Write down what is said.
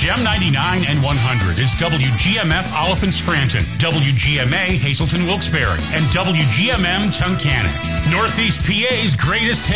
XM 99 and 100 is WGMF Oliphant Scranton, WGMA Hazelton Wilkes-Barre, and WGMM Tunkhannock. Northeast PA's greatest hits.